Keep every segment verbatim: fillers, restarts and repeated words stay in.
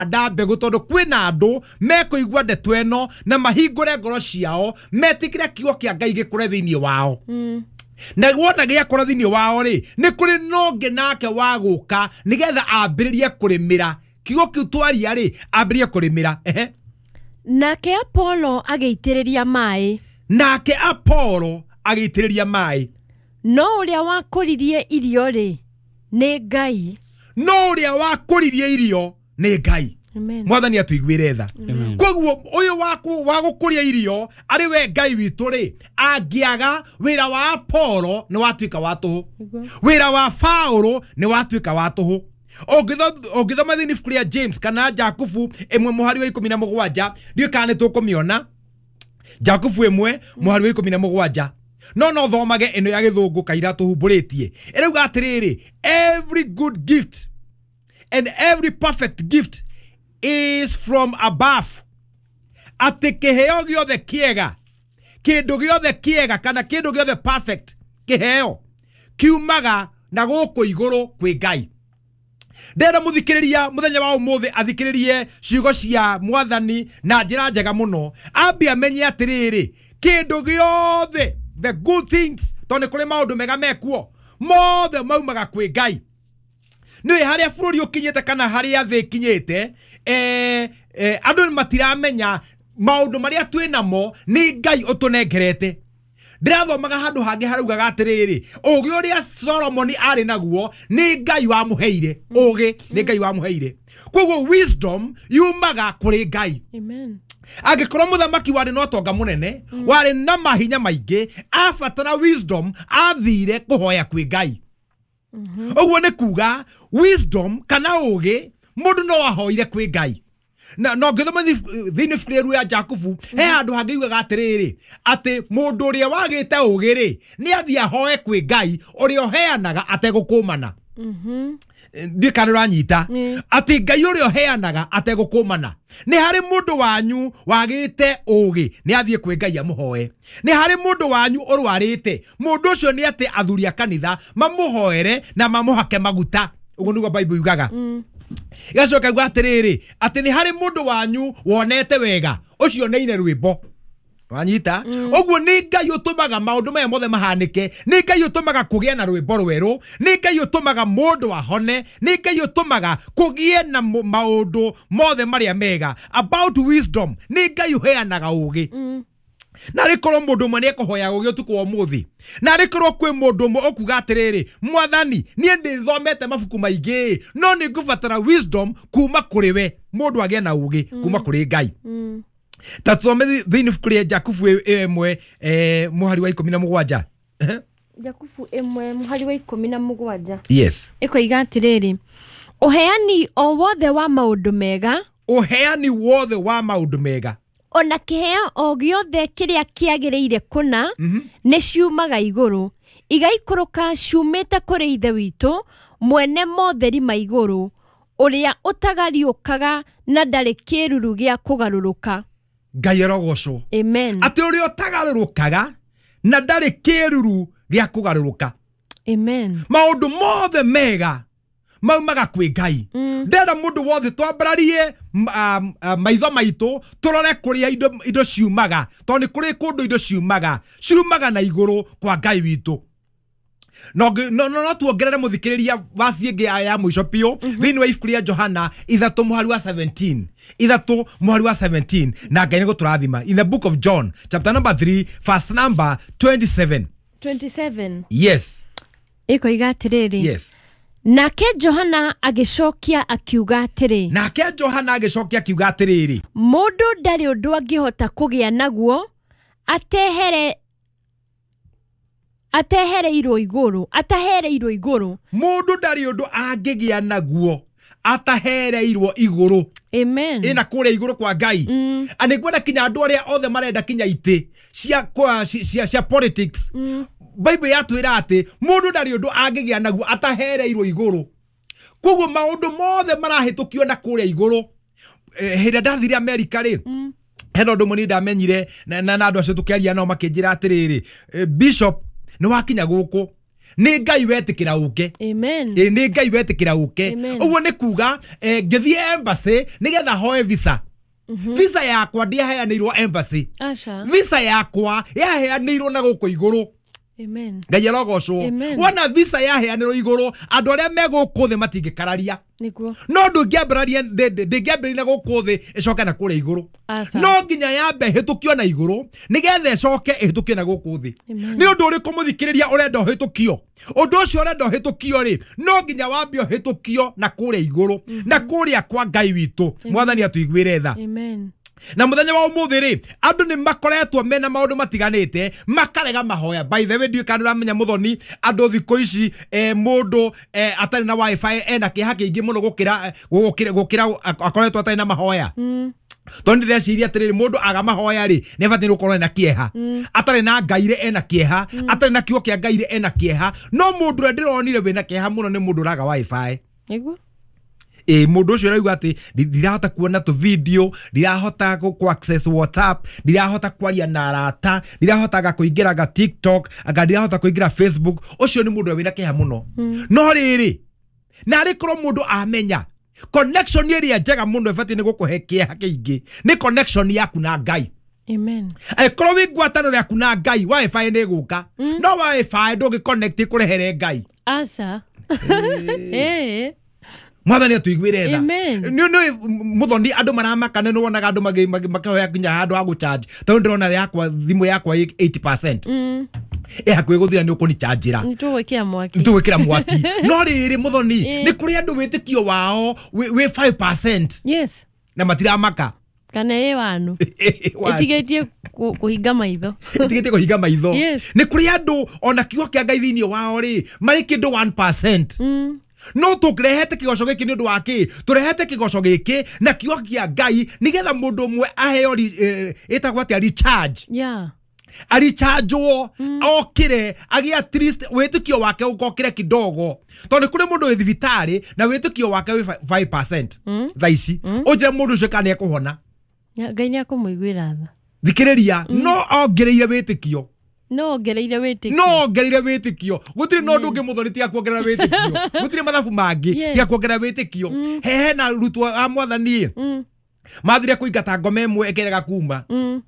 ndambegu tondu kwina andu mekuigua ndeto eno na mahingure ngoro ciao metikire kiugo kia Ngai gikure thiini wao. Mm. Na wona gya kora thiini wao ri ni kuri nonge nake wa guka nigetha ambiririe kurimira kiugo kiu twaria ri ambiririe kurimira. Ehe. Nake Apollo ageitiriria mai. Nake Apollo ageitiriria mai. No uria wakuririe irio ri ni Ngai. No uria wakuririe irio ni Ngai. Amen. Mwathani atuiguire tha. Koguo uyu waku wa gukuria irio ari we Ngai witu ri angiaga wira wa Apollo ni watuika wa tuhu. Wira wa Paulo ni watuika wa tuhu. Ogithoma thini fukuria James kana Jakubu emwe muhari wa ikumi na mugwanja ndio kana tukumiona. Jakubu emwe muhari wa ikumi na mugwanja. No no thomage eno ya githungu kaira tuhumburitie. Erauga atiriri, every good gift and every perfect gift is from above. Ati kiheo giothe kiega, kindu giothe kiega kana kindu giothe perfect, kiheo kiumaga na guku iguru kwi Ngai. Ndera muthikiriria muthenya wa umuthi athikiririe ciugo cia Mwathani na njira njega muno. Ambi amenye atiriri, kindu giothe, the good things, tone kuri maundu mega mekuo mothe maumaga kwi Ngai. Niwe haria bururi ukinyete kana haria thi kinyete eh eh andu matiramenya maundu maria twinamo ni Ngai utunengerete. Ndirathomaga handu hangi haraugaga atiriri, ugi uria Solomon ari naguo ni Ngai wa muheire. Ugi ni Ngai wa muheire. Koguo wisdom yumaga kuri Ngai. Amen. Agikorwo muthamaki wari no tonga munene, mm. wari na mahinya maingi, afatara wisdom athire kuhoya kwi Ngai. Mhm. Ogwo ne kuga wisdom kana ugi mundu no ahoire kwi Ngai. Na no ngithoma thini fureru ya Jakubu he andu hangiugaga atiriri ati mundu uria wagite ugi ri ni athi ahoe kwi Ngai uria oheanaga ategukumana. Mhm. Ndi kanura nyita ati Ngai uria oheanaga ategukumana. Ni hari mundu wanyu wagite ugi ni athie kwi Ngai amuhoe. Ni hari mundu wanyu urwarite mundu ucio ni ati athuria kanitha mamuhoere na mamuhake maguta. Ugo niguo Bible yugaga. Mm. Gacoka gwatiriri ati ni hari mundu wanyu wonete wega ucio neine rwimbo. Wanyita? Mm. Ogwo ni Ngai utumaga maundu maya mothe mahanike. Ni Ngai utumaga kugia na rwimbo rweru. Ni Ngai utumaga mundu ahone. Ni Ngai utumaga kugie na maundu mothe maria mega. About wisdom ni Ngai uheanaga ugi. Mm. Na rikorwo mundu mwe ni kuhoya ugi utuku wa muthi. Na rikorwo kwi mundu mwe okuga atiriri, Mwathani nie ndithomete mabuku maingi no ni ngubatara wisdom kuma kuri we. Mundu agie na ugi mm. kuma kuri Ngai. Mm. Tatusome thini fukuria Jakubu emwe eh muhari wa ikumi na mugwanja. Jakubu emwe muhari wa ikumi na mugwanja. Yes. Ikoiga atiriri, uheani o wothe wa maundu mega, uheani wothe wa maundu mega, ona kiheo o giothe kiria kiagiriire kuna mm -hmm. ni ciumaga iguru igaikuruka ciumite kuri ithe witu mwene motheri ma iguru uria utagariukaga na ndari kiruru gia kugaruruka. Ngai arogocwo. Amen. Ati uria utagarurukaga na ndari kiruru gia kugaruruka. Amen. Maundu mothe mega maumaga kwi Ngai. Mm. Ndera mundu wothe twambararie um, uh, maitho maitu turore kuria indo indo ciumaga toni kuri kundu indo ciumaga ciumaga na iguru kwa Ngai witu. No no no tuongerere muthikiriria vasi ingi ya mwisho pio thini wa ifukuria Johana ithatu muhari wa seventeen ithatu muhari wa seventeen na Ngai nigo turathima in the book of John chapter number three verse number twenty-seven. twenty-seven. Yes. Iko igatiriri. Yes. Nake Johana agicokia akiuga atiri. Nake Johana agicokia akiuga atiriri. Mundu ndari undu angihota kugia naguo atehere atehereirwo iguru atahereirwo iguru. Mundu ndari undu angigia naguo atahereirwo iguru. Amen. Ina kure iguru kwa Ngai. Mm. Anigwenda kinya andu aria othe marenda kinya ite cia kwa cia cia politics. Mm. Bible yatwira ati mundu ndari undu angigia naguo atahereirwo iguru. Koguo maundu mothe marahitukio na kure iguru. Eh, hira ndathire America ri. Mm. Heno ndu muni ndamenyire na na andu acio tukiaria no makinjira atiriri. Eh, Bishop ni wakinya guku nĩ Ngai wetikira uke Amen. ĩ nĩ Ngai wetikira uke Amen. ũguo nĩ kuga eh, ngĩthiĩ embassy nĩgetha hoe visa visa yakwa ndiaheanĩirwo embassy Asha. visa yakwa yaheanĩirwo na gũkũ igũrũ Amen. Ngai arogocwo Amen. wona visa yaheanĩrwo igũrũ andũ arĩa me gũkũ thĩ matingĩkararia Niguo. no ndũngĩambĩrĩria ndĩngĩambĩrĩria na gũkũ thĩ ĩcoke na kũrĩa igũrũ Asa. no nginya yambe hĩtũkio na igũrũ nĩgetha ĩcoke ĩhĩtũkio na gũkũ thĩ Amen. nĩ ũndũ ũrĩkũ mũthikĩrĩria ũrenda ũhĩtũkio ũndũ ũcio ũrenda ũhĩtũkio rĩ no nginya wambe ũhĩtũkio na kũrĩa igũrũ na kũrĩa kwa Ngai witũ mwathani atũiguĩre tha Amen. na muthenya wa umuthi ri andu ni makoretwo mena maundu matiganite makarega mahoya by the way ndio kana ramenya muthoni andu thiko ici eh, mundu eh, atari na wifi ena kiha kiingi muno gukira gukira gukira akoretwo atari na mahoya Mm. tondi ndeciria atiriri mundu aga mahoya ri ne bati gukorwo na kieha Mm. atari na ngaire ena kieha mm. atari na kiugo kia ngaire ena kieha no mundu ndironire wina kieha muno ni mundu raga wifi Niguo. Eh mundu ucio rauga ati ndirahota kuona tu video ndirahota ku access WhatsApp ndirahota kwaria na arata ndirahota ga kuingira ga TikTok aga ndirahota kuingira Facebook ucio ni mundu wina kiha muno Mm. no riri na rikorwo mundu amenya connection ĩrĩa njega muno ibati ni gukuhe kiha kiingi ni connection yaku na Ngai Amen. aikorwo wi ngwatanĩro yaku na Ngai wifi ni guka Mm. no wifi ndũngĩ connect kurehere Ngai Asha. Eh. mwathani atuiguire tha Amen. ni ni muthoni andu maramaka ne wonaga andu makahoya nginya handu ha gucharge tondu ndirona yakwa thimu yakwa eighty percent Mm. e hakuhi guthira ni ukuni chargera Nitugwikira mwaki. nitugwikira mwaki no riri muthoni Eh. ni kuri andu witikio wao wi five percent Yes. na matiramaka Kana ĩ wanu. Itigetie kuhinga maitho. itigetie kuhinga maitho Yes. ni kuri andu ona kiugo kia Ngai thiini wao ri mari kindu one percent Mm. no tukrehete kigoco giki ni undu wa ki turehete kigoco giki na kiugo kia Ngai nigetha mundu mwe aheo itagwa ati recharge Yeah. arichanjwo okire agi at least witikio wake ukokire kidogo tondu kuri mundu wi thibitari na witikio wake wi five percent thaici ujire mundu ucio kana ekuhona Ngai ni akumuiguira tha. thikiriria no ongereire witikio No ongereire witikio. no ongereire witikio gutiri no ndungi muthoni tia kuongerera witikio gutiri mathabu mangi Yes. tia kuongerera witikio hehe na rutwa a mwathani Mm. mathire kuingata ngome imwe ikirega kuma Mm.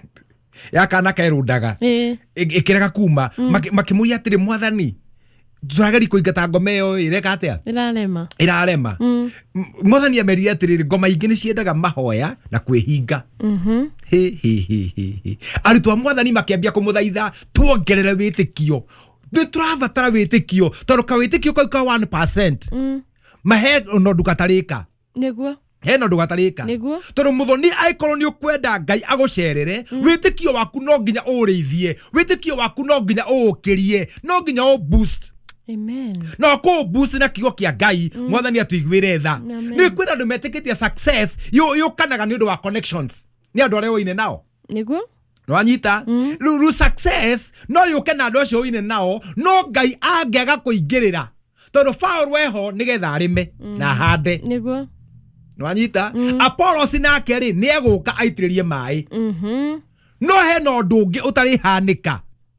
yakana kairundaga Eh. ikirega kuma makimuria atiri mwathani turageri kuingata ngome yo ireka atia Irarema. irarema Mm. mwathani amerire atiriri ngoma ingi ni ciendaga mahoya na kwihinga Mhm. he he he he arutwa mwathani makiambia kumuthaitha tuongerere witikio ni turabatara witikio tondu ka witikio kau ka one percent Mm. mahe no ndugatarika Niguo. he no ndugatarika Niguo. tondu muthoni aikorwo ni ukwenda Ngai agucerere witikio waku no nginya urithie witikio waku no nginya uukirie no nginya u boost Amen. no ko boost na kiugo kia Ngai mwathani atuiguire tha Amen. ni kwenda andu metikitie success yo yo kanaga ni undu wa connections ni andu aria woine nao Niguo. no anyita lu success no yuke na andu acio woine nao no Ngai angega kuingirira tondu Paul weho nigetha arime na hande Niguo. no anyita Apollos nake ri ni eguka aitiririe mai Mhm. no he no ndungi utari hanika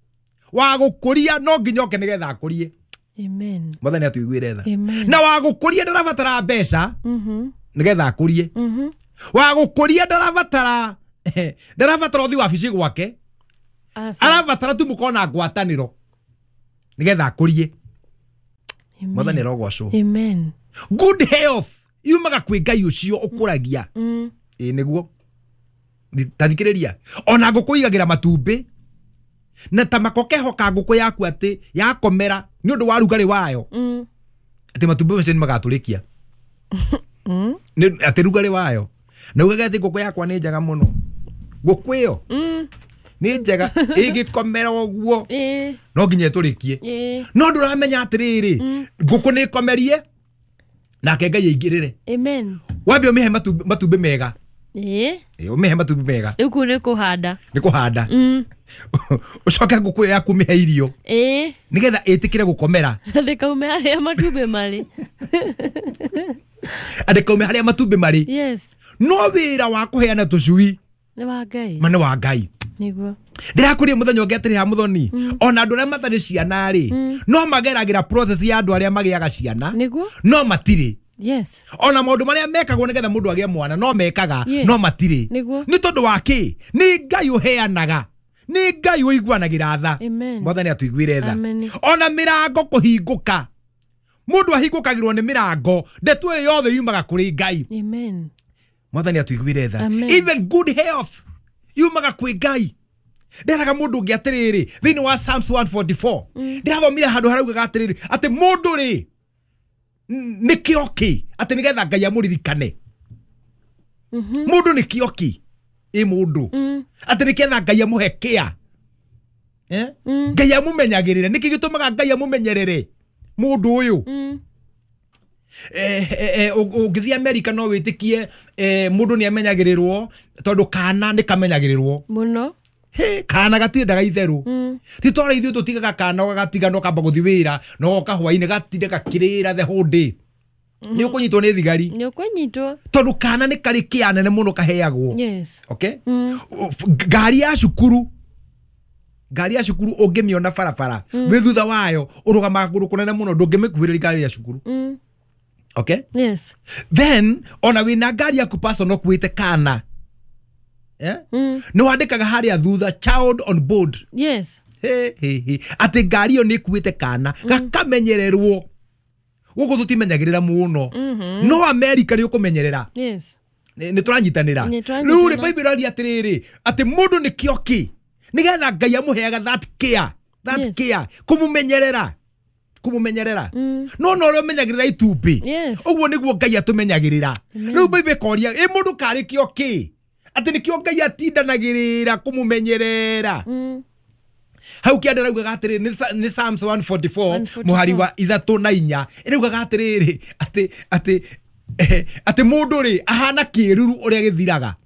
wa gukuria no nginya oke nigetha akurie Amen. mwathani atuiguire tha Amen. na wa gukuria ndarabatara mbeca Mhm. nigetha akurie Mhm. wa gukuria ndarabatara ndarabatara uthi wabici gwake Asa. arabatara tu mukona ngwataniro nigetha akurie Amen. mwathani arogocwo Amen. good health yumaga kwi Ngai ucio ukuragia Mm. ĩ niguo tathikiriria ona nguku igagira matumbi na ta makokehoka nguku yaku ati yakomera ni undu wa rugari wayo Mm. ati matumbi macio ni magaturikia Mm. ni ati rugari wayo na ugaga ati nguku yakwa ni njega muno nguku iyo Mm. ni njega igikomera oguo Eh. no nginya iturikie Eh. no nduramenya atiriri nguku ni komerie nake Ngai aingirire Amen. wambe umihe matumbi matumbi mega Eh. eh umihe matumbi mega Iku ni kuhanda. ni kuhanda Mm. ucoka nguku yaku mihe irio Eh. nigetha itikire gukomera Ndikaume haria matumbe mari. andikaume haria matumbi mari Yes. no wira wa kuheana tucui Ni wa Ngai. mane wa Ngai Niguo. Ndirakuria muthenya ungetirira muthoni ona andu aria matari ciana ri no mageragira process ya andu aria magiaga ciana Niguo. no matiri. Yes. Ona maundu maria mekagwo nigetha mundu agie mwana no mekaga Yes. no matiri. Niguo. Ni tondu wa ki ni Ngai uheanaga ni Ngai uiguanagira tha. Amen. Mwathani atuiguire tha. Amen. Ona mirango kuhinguka mundu ahingukagirwo ni mirango ndetu iyo yothe yumaga kuri Ngai. Amen. Mwathani atuiguire tha. Amen. Even good health yumaga kwi Ngai. Nderaga mundu ngi atiriri thini wa Psalms one forty-four ndirathomire handu haraugaga atiriri ati mundu ri ni kioki ati nigetha Ngai amuririkane. Mundu ni kioki i mundu ati nigetha Ngai amuhekia eh Ngai amumenyagirire niki gitumaga Ngai amumenyerere mundu uyu eh eh ungithia America no witikie eh mundu ni amenyagirirwo tondu kana ni kamenyagirirwo muno. He kana gatindaga itheru ti twara ithu tutigaga kana gatiga no kamba guthi wira no kahwaine gatinde gakirira the whole day ni ukunyitwo ni thigari Ni ukunyitwo tondu kana ni kari kianene muno kaheagwo. Yes. Okay. Ngari ya cukuru ngari ya cukuru ungimiona barabara wi thutha wayo urugamaga kuru kunene muno ndungimikuhirira ngari ya cukuru. Okay. Yes. Then ona wina ngari yaku personal kuite kana yeah? Mm. No wandikaga haria thutha child on board. Yes. He he he ati ngari yo ni kuite kana gakamenyererwo guko tutimenyagirira muno no America ni ukumenyerera. Yes. Ni turanyitanira riu ri Bible rari atiriri ati mundu ni kioki nigetha Ngai amuheaga that care that Yes. care kumumenyerera kumumenyerera no no ro menyagirira itumbi. Yes. Uguo niguo Ngai atumenyagirira riu Bible koria e mundu kari kioki ati nikio Ngai atindanagirira kumumenyerera. Hau kia ndaraugaga atiriri ni Psalms one forty-four muhari wa ithatu na inya iraugaga atiriri ati ati ati mundu ri ahana kiruru uria githiraga.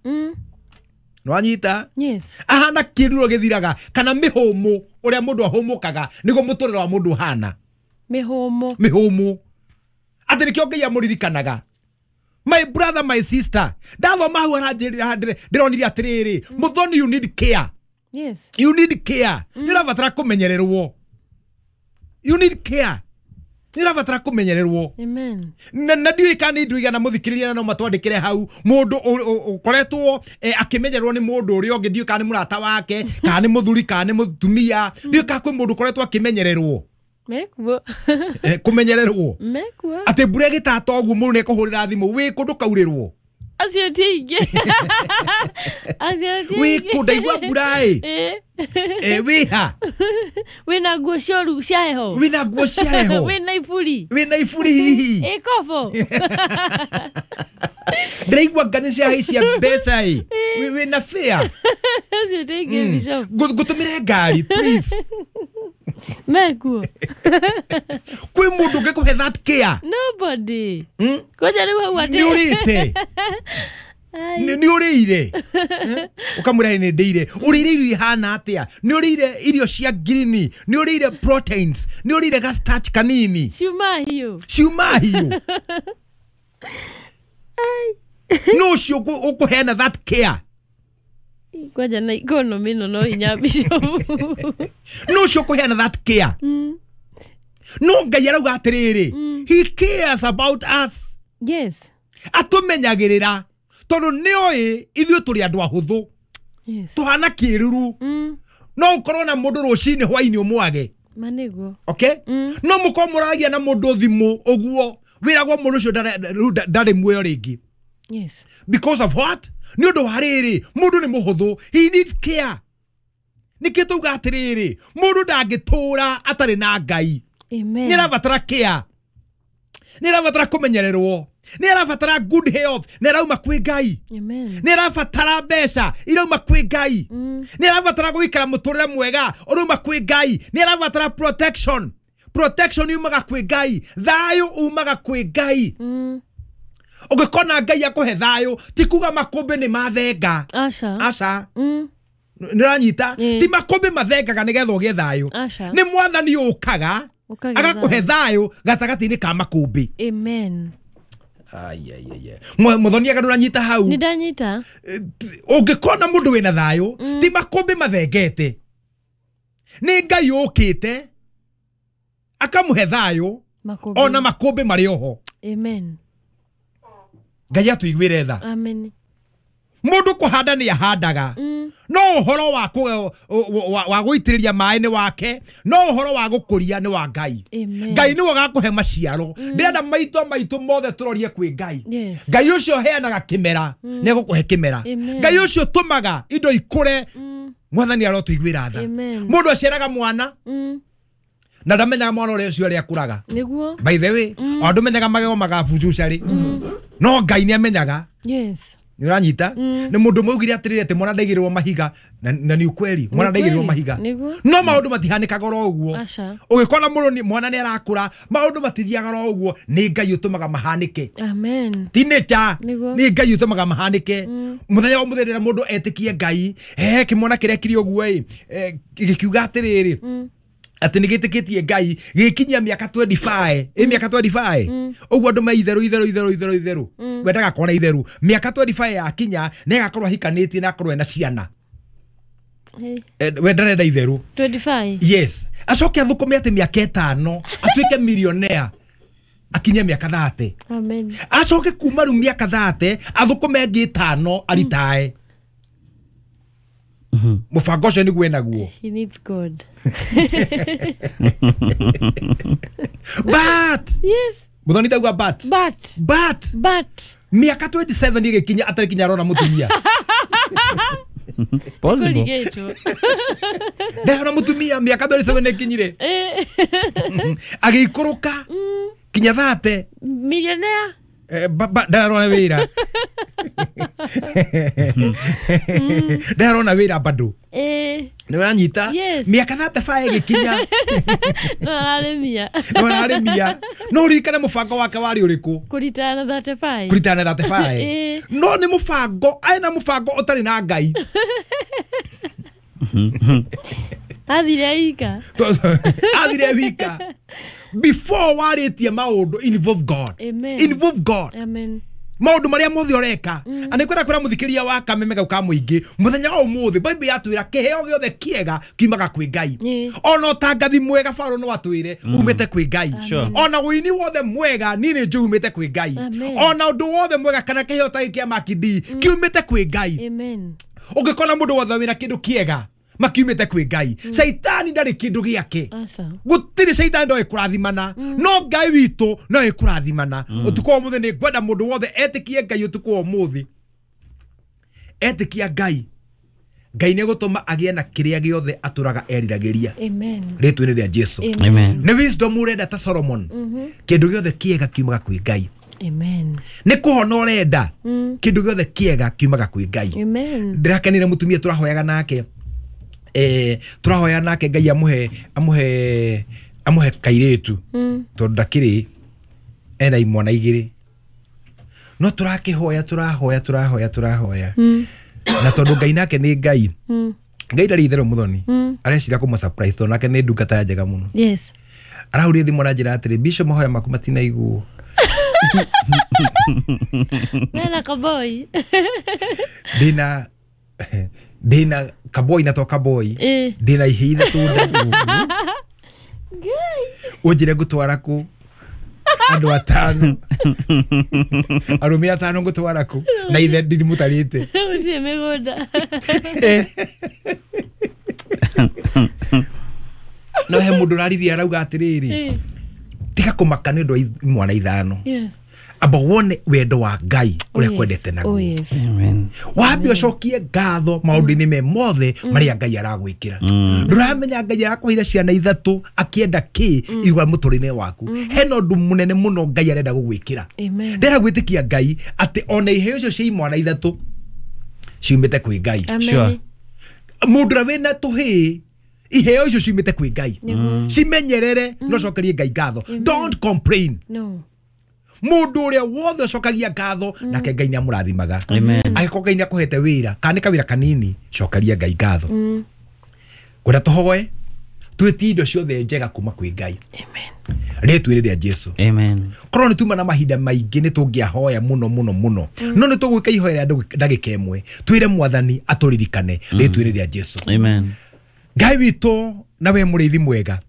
Nwanyita? Yes. Ahana kiruru githiraga kana mihumu uria mundu ahumukaga niguo muturiro wa mundu hana Mihumu. mihumu ati nikio Ngai amuririkanaga. My brother, my sister, ndathoma hau aranjirira ndironire atiriri muthoni you need care. Yes. You need care. Ni rabatara kumenyererwo. You need care. Ni rabatara kumenyererwo. Amen. Na na ndiwe kana ndu igana muthikiriria no matwandikire hau mundu ukoretwo akimenyererwo ni mundu uri ongi ndiwe kana ni murata wake kana ni muthuri kana ni mutumia ndiwe ka kwi mundu ukoretwo akimenyererwo. Mekuo. Kumenyererwo. Mekuo. Ati mbura gitata oguo mundu ne kuhurira thimu wi kundu kaurirwo. Acio tingi. Acio tingi. Wi kundaigwa mbura i. Eh. Eh wiha. Wina nguo cioru cia heho. Wina nguo cia heho. Wina iburi. Wina iburi hihi. Ikobo. Ndiraigua ngani cia haicia mbeca i. Wina fare. Acio tingi bishop. Ngutumire ngari please. Mekuo. Kwi mundu ngikuhe that care. Nobody. Koja riu hau ati. Ni urite. Ni ni urire. Ukamura ni ndeire. Urire irio ihana atia. Ni urire irio cia green. Ni urire proteins. Ni urire ga starch kanini. Ciuma hiyo. Ciuma hiyo. No cio ukuheana that care. Koja na economy no no hinya bishop. No cio ukuheana that care. No Ngai arauga atiriri. He cares about us. Yes. Atumenyagirira tondu ni oi ithuĩ turi andu ahuthu. Yes. Tuhana kiruru. No ukorwo na mundu rucini hwaini umwage. Maniguo. Okay? No muko muragia na mundu thimu oguo wiragwo mundu cio ndari muoyo ringi. Yes. Because of what? Ni undu wa riri mundu ni muhuthu. He needs care. Nikituga atiriri mundu ndangitura atari na Ngai. Amen. Ni rabatara care. Ni rabatara kumenyererwo. Ni rabatara good health. Ni rauma kwi Ngai. Amen. Ni rabatara mbeca irauma kwi Ngai. Ni rabatara guikara muturire mwega urauma kwi Ngai. Ni rabatara protection. Protection yumaga kwi Ngai. Thayo umaga kwi Ngai. Ugikona Ngai akuhe thayo ti kuga makombe ni mathenga. Asha. Asha. Niranyita ti makombe mathengaga nigetha ugie thayo. Ni mwathani ukaga agakuhe thayo gatagati-ini ka makumbi. Amen. ai ai ai muthoni aga nduranyita hau Ni ndanyita. ungikona mundu wina thayo ti makombe mathengete ni Ngai ukite akamuhe thayo Makombe. ona makombe mari oho. Amen. Ngai atuigwire tha. Amen. Mundu kuhanda ni ahandaga. Mm. No uhoro wa ku wa, wa guitiriria mai ni wake, no uhoro wa gukuria ni wa Ngai. Amen. Ngai ni wagakuhe maciaro. Ndirenda maito maito mothe turorie kwi Ngai. Yes. Ngai ucio heanaga kimera, ni gukuhe kimera. Amen. Ngai ucio tumaga indo ikure. Mm. Mwathani arotuigwira tha. Amen. Mundu aciaraga mwana Mm. na ndamenyaga mwana uria ucio ria kuraga. Niguo. By the way, Mm. o ndumenyaga magego magabucucari. No Ngai ni amenyaga. Yes. Ni uranyita Mm. ni mundu mugire atirire ati mwana ndaigirwo mahiga na, na ni ukweli mwana ndaigirwo mahiga Niguo. no maundu matihanikaga ro uguo Acha. ugikona mundu ni mwana ni arakura maundu matithiaga ro uguo ni Ngai utumaga mahanike Amen. tineta Niguo. ni Ngai utumaga mahanike Mm. muthenya wa muthenya mundu etikie Ngai eh kimwana kiria kiri uguo eh gikiuga atiriri Mm. ati nigitikitie Ngai gikinyia miaka twenty-five e miaka twenty-five Mm. uguo andu maitheru itheru itheru itheru itheru Mm. wendaga kona itheru miaka twenty-five yakinya negakorwo hikanitie na akorwo ena ciana Hey. wendarenda itheru twenty-five. yes acoke athukume ati miaka itano atuike millionaire akinya miaka thirty Amen. acoke kuma riu miaka thirty athukume ngi itano aritae mubango ucio niguo enaguo He needs God. but Yes. muthoni tauga but But. but But. miaka twenty-seven igikinya atari kinya rona mutumia Possible. Kuligeto. ndarona mutumia miaka twenty-seven ikinyire Eh. agikuruka kinya thirty Millionaire. eh, ndarona wira ndarona wira bado Eh. ni uranyita Yes. miaka thirty-five igikinya No alemia. no ararimia no ririkane mubango wake wari uriku Kuritana thirty-five. kuritana thirty-five Eh. no ni mubango aina mubango utari na Ngai Athire ika. athire wika before waritie maundu involve God. Amen. Involve God. Amen. Maundu maria mothe ureka anikwenda kwira muthikiria wa kameme gau ka muingi muthenya wa umuthi Bible yatwira kiheo giothe kiega kiumaga kwi Ngai. Yeah. Ona utangathi mwega Faro no watwire umite kwi Ngai. Sure. Ona wini wothe mwega nini nju umite kwi Ngai. Amen. Ona undu wothe mwega kana kiheo ta kia makidi kiumite kwi Ngai. Amen. Ungikona mundu wothe wina kindu kiega makiumite kwi Ngai. Shaitani ndari kindu giake. Asa. Gutiri shaitani ndo ikurathimana no Ngai witu no ikurathimana utuko wa muthi ni gwenda mundu wothe etikie Ngai utuko wa muthi etikia Ngai Ngai ni gutuma agie na kiria giothe aturaga eriragiria Amen. ritwini ria Jesu Amen. ni wisdom urenda ta Solomon kindu giothe kiega kiumaga kwi Ngai Amen. ni kuhona urenda Mm. kindu giothe kiega kiumaga kwi Ngai Amen. ndirakenire mutumia turahoyaga nake eh turahoya nake Ngai amuhe amuhe amuhe kairetu Mm. tondu ndakiri ena imwana igiri no turakihoya turahoya turahoya turahoya Mm. na tondu Ngai nake ni Ngai Mm. Ngai ndari itherũ muthoni Mm. arecira kuma surprise tondu nake ni ndungata njega muno Yes. arahuria thimu na njira atiri Bishop mahoya maku matinaiguo Mena kaboy. ndina ndina kaboi na to kaboi Eh. ndina ihithe tunda unjire ngutwara ku andu atano arume atano ngutwara ku na ithe ndiri mutarite Utie megoda. no he mundu rarithia arauga atiriri Eh. tiga kumaka ni ndu mwana ithano Yes. amba wone wendo wa Ngai Oh, uria yes. kwendete Oh naguo yes. Amen. wambi ucokie ngatho maundu-ini me mothe maria Ngai aragwikira nduramenya Ngai arakuheire ciana ithatu akienda ki igwa muturine waku hena undu munene muno Ngai arenda gugwikira Amen. ndera gwitikia Ngai ati ona iheo cio cia imwana ithatu ciumite kwi Ngai Amen. Sure. mundu ra wina tuhi iheo icio ciumite kwi Ngai Niguo. cimenyerere no cokerie Ngai ngatho don't complain No. mundu uria wothe ucokagia ngatho nake Ngai ni amurathimaga Amen. agiko Ngai ni akuhete wira kana ni kawira kanini cokaria Ngai ngatho Mm. kwenda tuhoe twĩtie indo ciothe njega kuma kwĩ Ngai. Amen. Rĩtwa rĩa Jesu. Amen. Korwo nĩ tuma na mahinda maingĩ nĩ tũngĩahoya mũno mũno mũno no nĩ tũgwĩka ihoya rĩa ndagĩka ĩmwe twĩre Mwathani atũririkane rĩtwa rĩa Jesu. Amen. Ngai witũ na we mũrĩithi mwega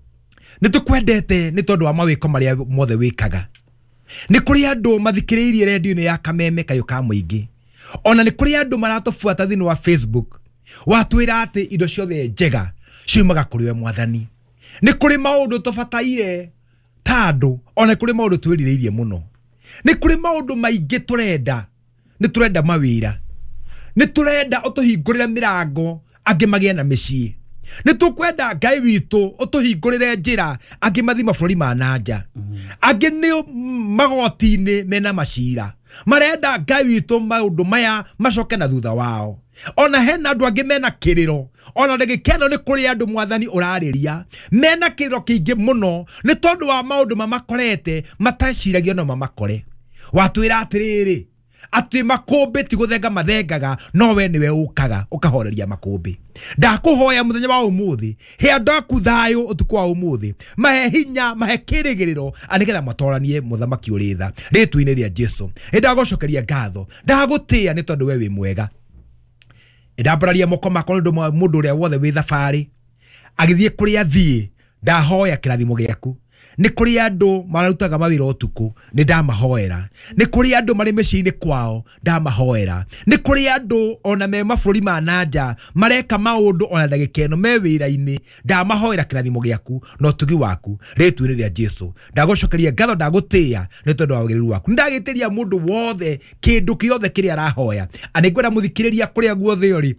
nĩ tũkwendete nĩ tondũ wa mawĩko marĩa mothe wĩkaga. Nĩ kũrĩ andũ mathikĩrĩirie redio-inĩ ya Kameme kayũ ka mũingĩ, ona nĩ kũrĩ andũ maratũbuata thĩinĩ wa Facebook watwĩra atĩ indo ciothe njega ciumaga kũrĩ we Mwathani. Nĩ kũrĩ maũndũ tũbataire ta andũ, ona kũrĩ maũndũ twĩrirĩirie mũno. Nĩ kũrĩ maũndũ maingĩ tũrenda, nĩ tũrenda mawĩra, nĩ tũrenda ũtũhingũrĩre mĩrango angĩ magĩe na mĩciĩ. Nĩ tũkwenda Ngai witũ ũtũhingũrĩre njĩra angĩ mathi mabũrũri ma nanja. Angĩ nĩ magoti-inĩ mena macira marenda Ngai witũ maũndũ maya macoke na thutha wao. Ona hena andũ angĩ mena kĩrĩro, ona ndagĩkeno nĩ kũrĩ andũ Mwathani ũrarĩria mena kĩrĩro kĩingĩ mũno nĩ tondũ wa maũndũ mamakorete mataciragia no mamakore. Watwĩra atĩrĩrĩ atĩ makũmbĩ ti gũthenga mathengaga no we nĩwe ũkaga ũkahoreria makũmbĩ. Ndakũhoya mũthenya wa ũmũthĩ he andũ aku thayũ ũtukũ wa ũmũthĩ, mahe hinya mahe kĩrĩgĩrĩro anĩgetha matoranie mũthamaki ũrĩ tha rĩtwa-inĩ rĩa Jesu. Ndagocokeria ngatho, ndagũtĩa nĩ tondũ we wĩ mwega. Ndambararia moko makwa nĩ ũndũ mũndũ ũrĩa wothe wĩ thabarĩ agĩthiĩ kũrĩa athiĩ, ndahoya kĩrathimo gĩaku. Nĩ kũrĩ andũ mararutaga mawĩra ũtukũ, nĩ ndamahoera. Nĩ kũrĩ andũ marĩ mĩciĩ-inĩ kwao, ndamahoera. Nĩ kũrĩ andũ ona me mabũrũri ma nanja mareka maũndũ ona ndagĩka ĩno me wĩra-inĩ, ndamahoera kĩrathimo gĩaku na ũtugi waku rĩtwa-inĩ rĩa Jesu. Ndagũcokeria ngatho, ndagũtĩa nĩ tondũ wa wagĩrĩru waku. Ndagĩtĩria mũndũ wothe kĩndũ kĩothe kĩrĩa arahoya. Anĩngwenda mũthikĩrĩria kũrĩa guothe ũrĩ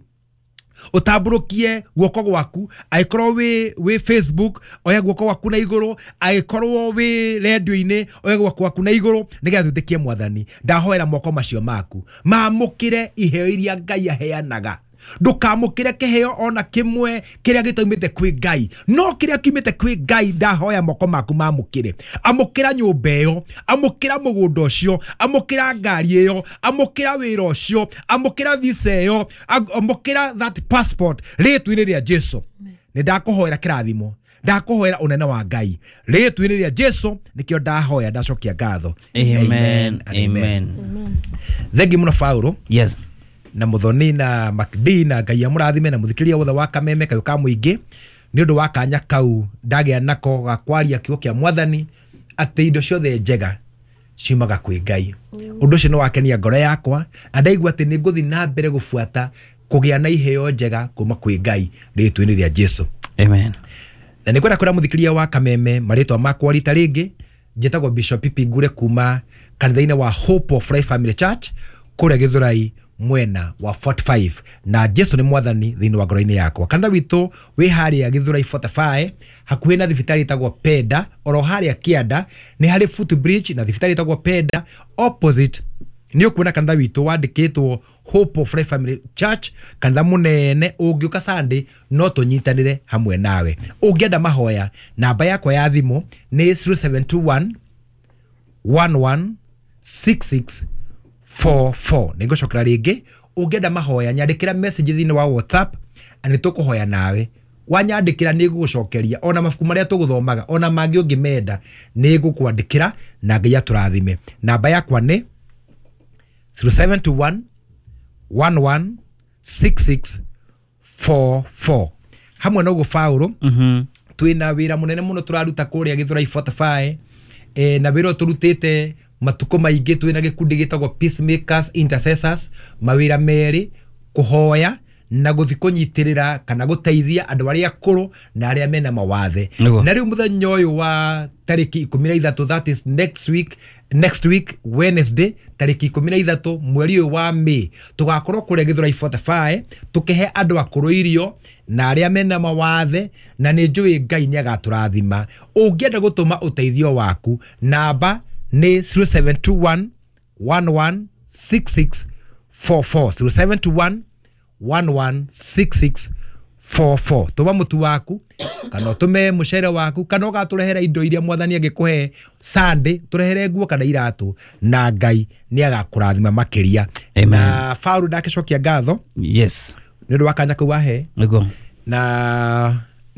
utamburukie guoko gwaku, aikorwo wi wi Facebook oya guoko gwaku na iguru, aikorwo wi radio-ini oya guoko gwaku na iguru, nigetha twitikie Mwathani. Ndahoera moko macio maku mamukire iheo iria Ngai aheanaga. Ndukamukire kiheo ona kimwe kiria gitoimite kwi Ngai, no kiria kiumite kwi Ngai. Ndahoya moko maku mamukire. Amukira nyumba iyo, amukira mugunda ucio, amukira ngari iyo, amukira wira ucio, amukira visa iyo, amukira that passport rĩtwa-inĩ rĩa Jesu. Nĩ ndakuhoera kĩrathimo, ndakuhoera unene wa Ngai rĩtwa-inĩ rĩa Jesu. Nikio ndahoya ndacokia ngatho. Amen. Amen. Thengi muno Paulo. Yes. Na Muthoni na Makdi na Ngai amũrathime na mũthikĩria wothe wa Kameme kayũ ka mũingĩ nĩ ũndũ wa kanya kau ndagĩa nako gakwaria kiugo kĩa Mwathani atĩ indo ciothe njega ciumaga kwĩ Ngai. Ũndũ ũcio nĩ wakenia ngoro yakwa, andaigua atĩ nĩ ngũthiĩ na mbere gũbuata kũgĩa na iheo njega kuma kwĩ Ngai rĩtwa-inĩ rĩa Jesu. Amen. Na nĩ kwenda kwĩra mũthikĩria wa Kameme marĩtwa makwa rita rĩngĩ, njĩtagwo Bishop Pipi Ngure kuma kanitha-inĩ wa Hope of Life Family Church kũrĩa Gĩthũrai mwena wa forty-five, na Jesu ni Mwathani thĩinĩ wa ngoro-inĩ yakwa. Kanitha witũ wĩ harĩa Gĩthũrai forty-five hakuhĩ na thibitarĩ ĩtagwo Penda, oro harĩa Kĩanda nĩ harĩ footbridge na thibitarĩ ĩtagwo Penda opposite nĩ ũkuona kanitha witũ wandĩkĩtwo Hope of Life Family Church, kanitha mũnene. Ũngĩũka Sunday no tũnyitanĩre hamwe nawe. Ũngĩenda mahoya, namba yakwa ya thimũ nĩ zero seven two one one one six six four four. Nego shokra rĩngĩ, ũngĩenda mahoya nyandĩkĩra message thĩinĩ wa WhatsApp ani tũkũhoya nawe. Wanyandĩkĩra nĩ ngũgũcokeria ona mabuku marĩa tũgũthomaga, ona mangĩ ũngĩmenda nĩ ngũkwandĩkĩra na Ngai atũrathime. Namba yakwa nĩ zero seven two one one one six six four four. Hamwe na ũguo Paulo, Mhm. twĩna wĩra mũnene mũno tũraruta kũrĩa Gĩthũrai forty-five. E, na wĩra tũrutĩte matuko maingĩ, twĩna gĩkundi gĩtagwo Peacemakers Intercessors, mawĩra merĩ: kũhoya na gũthi kũnyitĩrĩra kana gũteithia andũ arĩa akũrũ na arĩa mena mawathe. Na rĩu mũthenya ũyũ wa tarĩki ikũmi na ithatũ, that is next week, next week Wednesday tarĩki ikũmi na ithatũ mweri ũyũ wa May, tũgakorwo kũrĩa Gĩthũrai forty-five tũkĩhe andũ akũrũ irio na arĩa mena mawathe, na nĩ njũĩ Ngai nĩ agatũrathima. Ũngĩenda gũtũma ũteithio waku, namba nĩ zero seven two one one one six six four four, zero seven two one one one six six four four. Tuma mũtu waku kana ũtũme mũcere waku kana ũgatũrehera indo iria Mwathani angĩkũhe Sunday, tũrehere nguo kana iratũ, na Ngai nĩ agakũrathima makĩria. Na Paulo ndakĩcokia ngatho. Yes. Nĩ ũndũ wa kanya kau wahe. Nĩguo. Na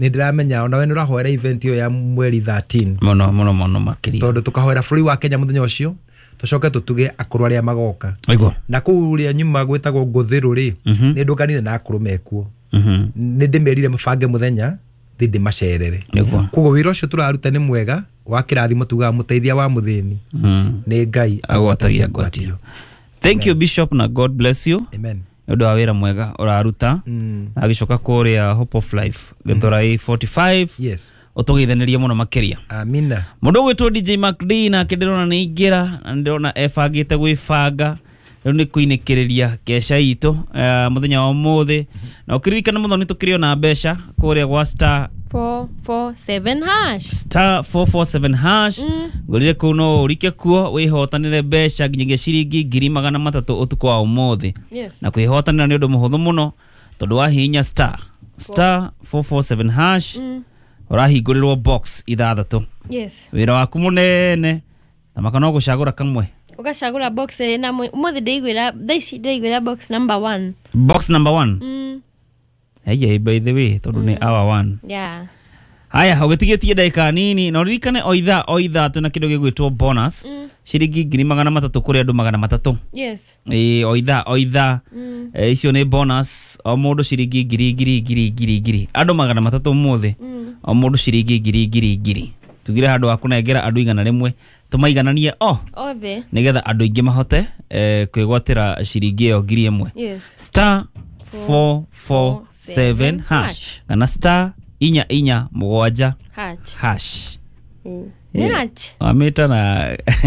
nä ndä ramenya ona we nä å rahoera event ä yo ya mweri thirteen Mono mono mono makiria. tondå tå kahoera bå rå ri wa Kenya må thenya å cio tå coke tå tuge akå rå arä a magoka Aigua. na kå u rä a nyuma gwä tagwo ngå thä rå rä nä ndå nganire na akå rå mekuo Mhm. nä ndä merire mabange må thenya thä ndä macerere Aigua. koguo wä ra å cio tå raruta nä mwega wa kä rathimo tugaga må teithia wa må thä ni Mhm. nä Ngai Agwatagia ngwatio. Thank you Bishop na God bless you. amen Nĩ wa wĩra mwega ũraruta mm. na agĩcoka kũrĩa Hope of Life Gĩthũrai forty-five yes ũtũgeithanirie mũno makĩria. amina Mũndũ ũgwĩtwo D J Mark D na kĩndĩrona nĩ ingĩra na ndĩrona ebangĩte gwĩbanga rĩu nĩ kũinĩkĩrĩria kesha itũ uh, mũthenya wa ũmũthĩ na ũkĩririkana mũno nĩ tũkĩrĩ ona mbeca kũrĩa gwa star four four seven hash star four four seven hash ngorire kũu no ũrike kuo wĩhotanĩre mbeca nginyagia ciringi ngiri magana matatũ ũtukũ wa ũmũthĩ yes na kwĩhotanĩra nĩ ũndũ mũhũthũ mũno tondũ wahihinya star star four four seven hash mm. ũrahingũrĩrwo box ithathatũ yes wĩra waku mũnene na makano gũcagũra kamwe ugacagura box na umuthi ndeigwira thaici ndeigwira box number one box number one mm. hey, by the way tondũ nĩ Mm. hour one yeah haya ũgĩtigĩtie ndagĩka nini na ũririkane o ithaa o ithatũ na kĩndũ gĩgwĩtwo bonus mm. ciringi ngiri magana matatũ kũrĩ andũ magana matatũ yes ĩĩ o ithaa o ithaa mm. e, icio nĩ bonus o mũndũ ciringi ngiri ngiri ngiri ngiri ngiri andũ magana matatũ mũthĩ mm. o mũndũ ciringi ngiri ngiri ngiri tugire handũ wa kũnengera andũ igana rĩmwe tũmaigananie o othe nĩgetha andũ aingĩ mahote eh, kwĩgwatĩra ciringi ĩyo ngiri ĩmwe yes star four four seven hash kana star inya inya mũgwanja hatch hash mm. Yeah. hatch wamĩta na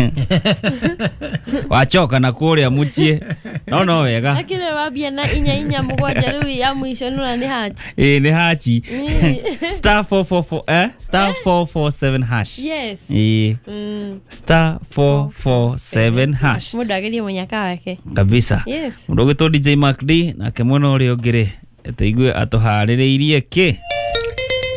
wachoka na kũrĩa mũciĩ no no wega akire wambia na inya inya mugwanja riu ya mwisho nuna ni hatch ĩĩ nĩ hachi star four four four eh star four four seven hash yes ĩĩ mm. star four four seven hash mundu agerie munyaka wake kabisa yes mundu ũgĩtwo D J Mark D nake mwena ũrĩa ũngĩ rĩ tũigue atũharĩrĩirie kĩ